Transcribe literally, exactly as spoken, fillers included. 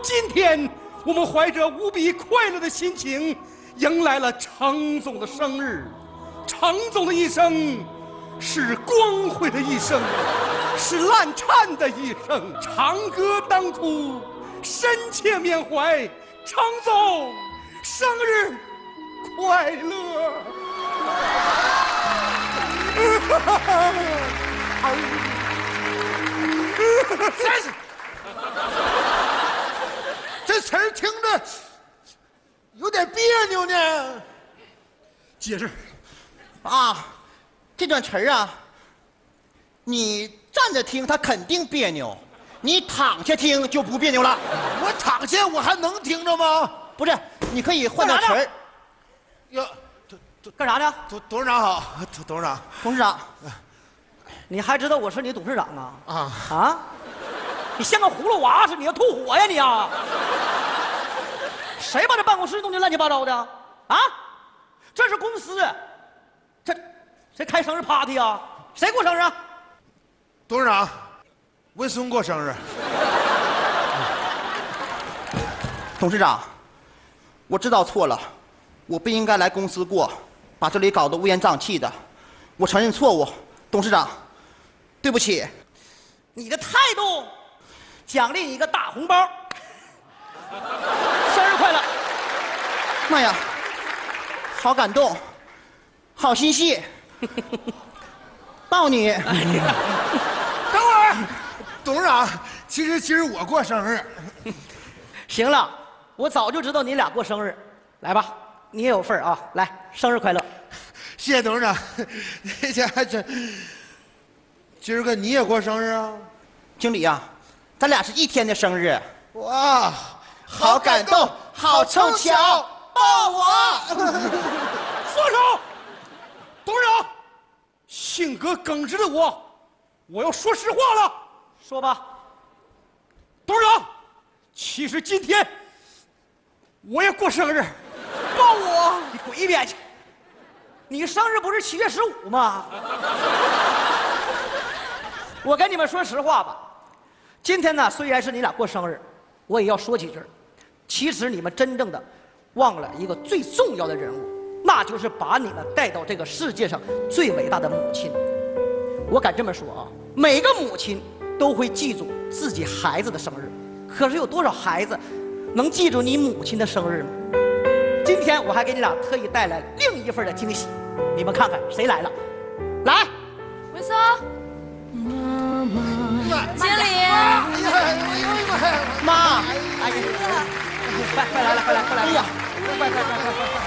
今天我们怀着无比快乐的心情，迎来了程总的生日。程总的一生是光辉的一生，是烂颤的一生。长歌当初，深切缅怀，程总生日快乐！ 真是，这词儿听着有点别扭呢。 解释啊，这段词儿啊，你站着听它肯定别扭，你躺下听就不别扭了。 我躺下我还能听着吗？ 不是，你可以换段词儿。 哟， 干啥呢？ 董董事长好，董董事长。 董事长， 你还知道我是你董事长啊？ 啊啊！你像个葫芦娃似的，你要吐火呀你啊！谁把这办公室弄得乱七八糟的？啊！这是公司，这谁开生日 party 啊？谁过生日啊？ 董事长，文松过生日。 董事长，我知道错了，我不应该来公司过，把这里搞得乌烟瘴气的，我承认错误，董事长，对不起。 你的态度，奖励你一个大红包，生日快乐！ 妈呀，好感动，好心细，抱你。 等会儿，董事长，其实今儿我过生日。 行了，我早就知道你俩过生日，来吧，你也有份儿啊！来，生日快乐！ 谢谢董事长。那家还真，今儿个你也过生日啊？ 经理呀、啊，咱俩是一天的生日。 哇， 好感动，好凑巧，抱我！ 放手！董事长，性格耿直的我，我要说实话了。 说吧， 董事长，其实今天我也过生日，抱我！ 你滚一边去！你生日不是七月十五吗？我跟你们说实话吧，今天呢，虽然是你俩过生日，我也要说几句。其实你们真正的忘了一个最重要的人物，那就是把你们带到这个世界上最伟大的母亲。我敢这么说啊，每个母亲都会记住自己孩子的生日，可是有多少孩子能记住你母亲的生日呢？今天我还给你俩特意带来另一份的惊喜，你们看看谁来了？来， 文松，经理， 妈， 哎呀，快快来了，快来，快来！哎呀，快快快快快！